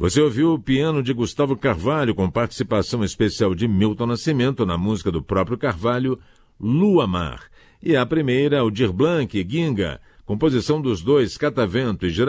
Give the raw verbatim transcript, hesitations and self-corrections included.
Você ouviu o piano de Gustavo Carvalho, com participação especial de Milton Nascimento na música do próprio Carvalho, Lua Mar. E a primeira, Aldir Blanc, Ginga, composição dos dois, Catavento e